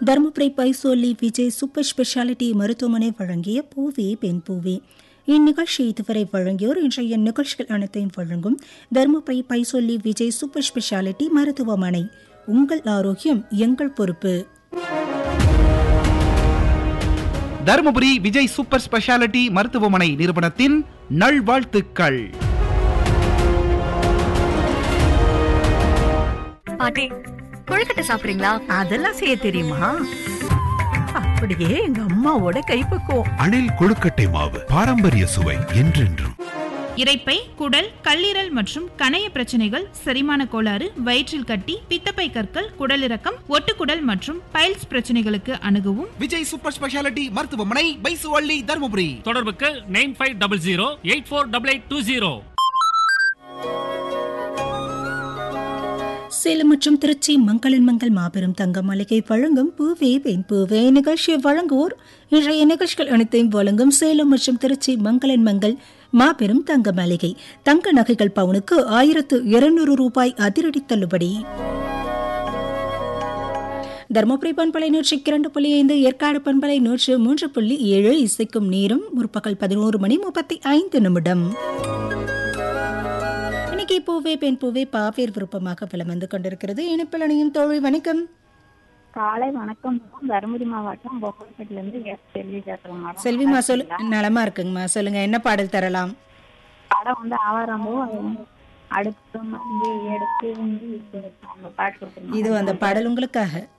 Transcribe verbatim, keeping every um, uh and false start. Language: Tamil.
தருமபுரி பைசோலி விஜய் சூப்பர் ஸ்பெஷாலிட்டி மருத்துவமனை வழங்கிய பூவே பெண் பூவே. இந்நிகழ்ச்சி இதுவரை வழங்கியோர் இன்றைய நிகழ்ச்சிகள் அனைத்தையும் வழங்கும் தருமபுரி பைசோலி விஜய் சூப்பர் ஸ்பெஷாலிட்டி மருத்துவமனை. உங்கள் ஆரோக்கியம் எங்கள் பொறுப்பு. தருமபுரி விஜய் சூப்பர் ஸ்பெஷாலிட்டி மருத்துவமனை நிறுவனத்தின் நல்வாழ்த்துக்கள். பாட்டி, கொழுக்கட்டை சாப்பிடுறீங்களா? அதெல்லாம் செய்ய தெரியுமா? அப்படியே எங்க அம்மாவோட கைப்பக்குவம். அணில் கொழுக்கட்டை மாவு, பாரம்பரிய சுவை என்றென்றும். இரைப்பை, குடல், கல்லீரல் மற்றும் கணைய பிரச்சனைகள், செரிமான கோளாறு, வயிற்றில் கட்டி, பித்தப்பை கற்கள், குடலிறக்கம், ஒட்டுக்குடல் மற்றும் பைல்ஸ் பிரச்சனைகளுக்கு அணுகவும் விஜய் சூப்பர் ஸ்பெஷாலிட்டி மருத்துவமனை, பைசுவள்ளி, தருமபுரி. தொடர்புக்கு nine five double zero eight four double eight two zero. Salem மற்றும் திருச்சி மங்களன் மங்கள் மாபெரும் தங்க மாளிகை வழங்கும் பூவே பெண் பூவே நிகழ்ச்சியை வழங்குவோர் இன்றைய நிகழ்ச்சிகள் அனைத்தையும் வழங்கும் சேலம் மற்றும் திருச்சி மங்களன் மங்கள் மாபெரும் தங்க மாளிகை. தங்க நகைகள் பவுனுக்கு ஆயிரத்து இருநூறு ரூபாய் அதிரடி தள்ளுபடி. தருமபுரி பண்பலை நூற்றி இரண்டு புள்ளி ஐந்து, ஏற்காடு பண்பலை நூற்று மூன்று புள்ளி ஏழு. இசைக்கும் நேரம் முற்பகல் பதினோரு மணி முப்பத்தி ஐந்து நிமிடம். பூவே பெண் பூவே பாவேர் விருப்பமாக விளம் வந்து கொண்டிருக்கிறது. இணைப்பில் அணியும் தோழி வணக்கம். காலை வணக்கம். தருமபுரி மாவட்டம் பொங்கல்பேட்டில இருந்து செல்வி பேசுறேன். செல்விமா சொல்லு. நலமா இருக்குங்கம்மா, சொல்லுங்க என்ன பாடல் தரலாம்? படம் வந்து ஆவாரம்போ அடுத்து வந்து எடுத்து பாட்டு. இது அந்த பாடல் உங்களுக்காக.